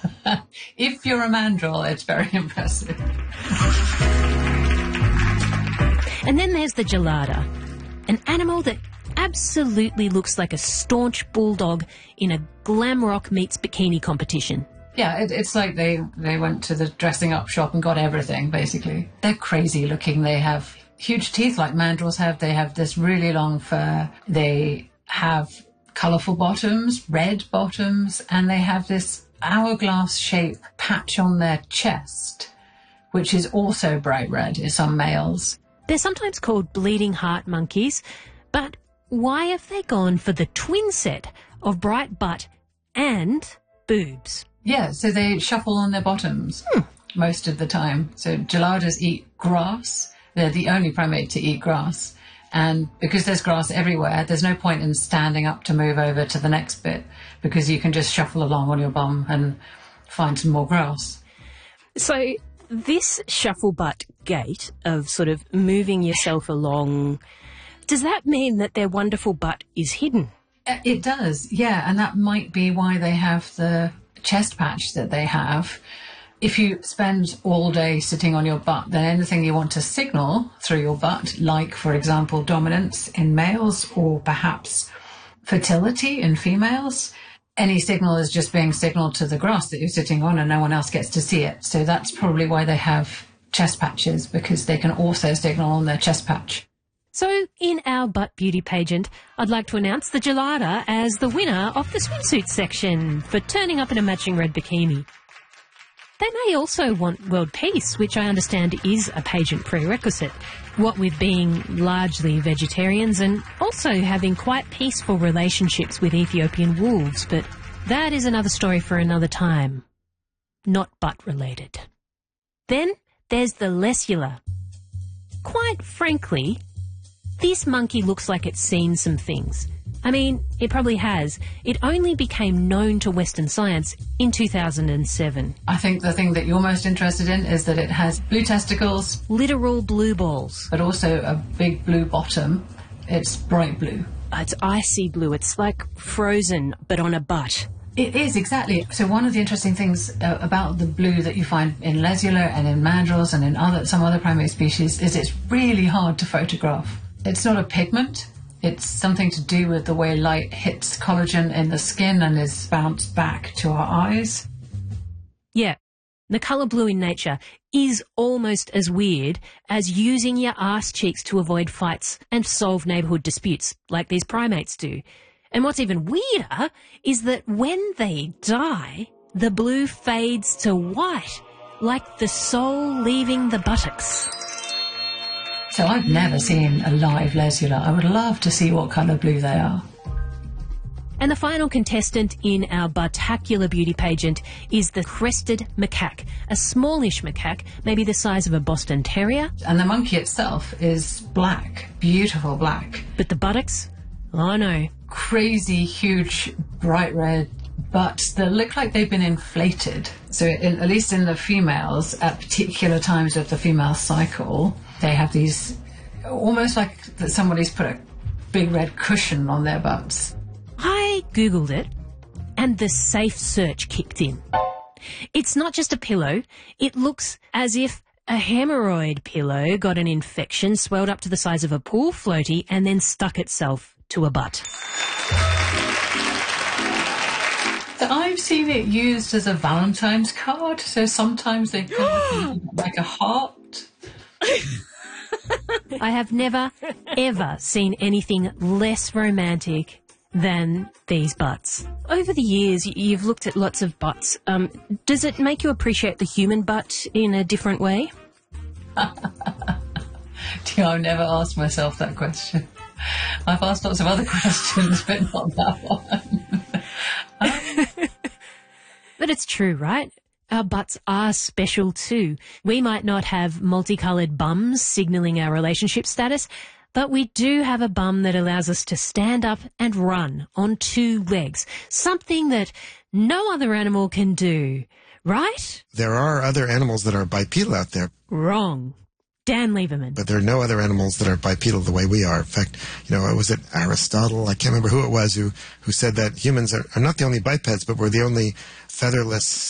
If you're a mandrill, it's very impressive. And then there's the gelada, an animal that absolutely looks like a staunch bulldog in a glam rock meets bikini competition. Yeah, it's like they went to the dressing up shop and got everything, basically. They're crazy looking. They have huge teeth like mandrills have. They have this really long fur. They have colourful bottoms, red bottoms, and they have this hourglass-shaped patch on their chest, which is also bright red in some males. They're sometimes called bleeding heart monkeys, but why have they gone for the twin set of bright butt and boobs? Yeah, so they shuffle on their bottoms most of the time. So geladas eat grass. They're the only primate to eat grass. And because there's grass everywhere, there's no point in standing up to move over to the next bit because you can just shuffle along on your bum and find some more grass. So this shuffle butt gait of sort of moving yourself along, does that mean that their wonderful butt is hidden? It does, yeah. And that might be why they have the chest patch that they have. If you spend all day sitting on your butt, then anything you want to signal through your butt, like, for example, dominance in males or perhaps fertility in females, any signal is just being signaled to the grass that you're sitting on and no one else gets to see it. So that's probably why they have chest patches, because they can also signal on their chest patch. So in our butt beauty pageant, I'd like to announce the gelada as the winner of the swimsuit section for turning up in a matching red bikini. They may also want world peace, which I understand is a pageant prerequisite, what with being largely vegetarians and also having quite peaceful relationships with Ethiopian wolves, but that is another story for another time. Not butt-related. Then there's the Lesula. Quite frankly, this monkey looks like it's seen some things. I mean, it probably has. It only became known to Western science in 2007. I think the thing that you're most interested in is that it has blue testicles. Literal blue balls. But also a big blue bottom. It's bright blue. It's icy blue. It's like frozen, but on a butt. It is, exactly. So one of the interesting things about the blue that you find in Lesula and in mandrills and in some other primate species is it's really hard to photograph. It's not a pigment. It's something to do with the way light hits collagen in the skin and is bounced back to our eyes. Yeah, the colour blue in nature is almost as weird as using your arse cheeks to avoid fights and solve neighbourhood disputes, like these primates do. And what's even weirder is that when they die, the blue fades to white, like the soul leaving the buttocks. So I've never seen a live Lesula. I would love to see what colour blue they are. And the final contestant in our Buttacular beauty pageant is the crested macaque, a smallish macaque, maybe the size of a Boston Terrier. And the monkey itself is black, beautiful black. But the buttocks? Oh no. Crazy, huge, bright red butts that look like they've been inflated. So at least in the females, at particular times of the female cycle, they have these, almost like that somebody's put a big red cushion on their butts. I Googled it, and the safe search kicked in. It's not just a pillow. It looks as if a hemorrhoid pillow got an infection, swelled up to the size of a pool floaty, and then stuck itself to a butt. So I've seen it used as a Valentine's card. So sometimes they kind of like a heart. I have never, ever seen anything less romantic than these butts. Over the years, you've looked at lots of butts. Does it make you appreciate the human butt in a different way? I've never asked myself that question. I've asked lots of other questions, but not that one. But it's true, right? Our butts are special too. We might not have multicoloured bums signalling our relationship status, but we do have a bum that allows us to stand up and run on two legs, something that no other animal can do, right? There are other animals that are bipedal out there. Wrong. Dan Lieberman. But there are no other animals that are bipedal the way we are. In fact, was it Aristotle? I can't remember who it was who said that humans are not the only bipeds, but we're the only featherless